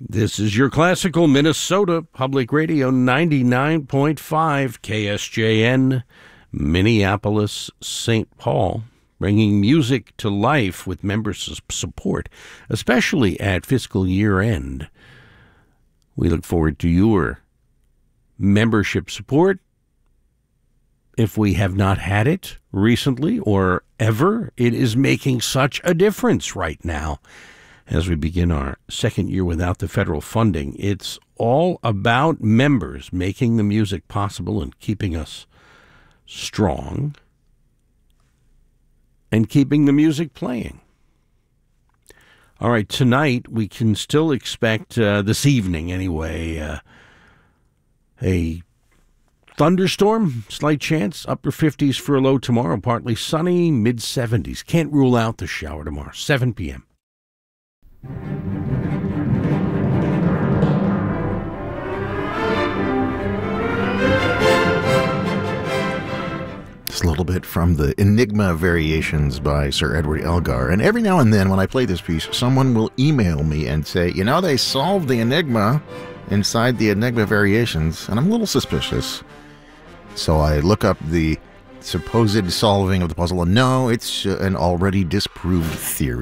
This is your classical Minnesota Public Radio 99.5 KSJN, Minneapolis, St. Paul, bringing music to life with members' support, especially at fiscal year end. We look forward to your membership support. If we have not had it recently or ever, it is making such a difference right now. As we begin our second year without the federal funding, it's all about members making the music possible and keeping us strong and keeping the music playing. All right, tonight we can still expect, this evening anyway, a thunderstorm, slight chance, upper 50s for a low tomorrow, partly sunny, mid-70s. Can't rule out the shower tomorrow, 7 p.m. Just a little bit from the Enigma Variations by Sir Edward Elgar. And every now and then when I play this piece, someone will email me and say, you know, they solved the Enigma inside the Enigma Variations, and I'm a little suspicious. So I look up the supposed solving of the puzzle, and no, it's an already disproved theory.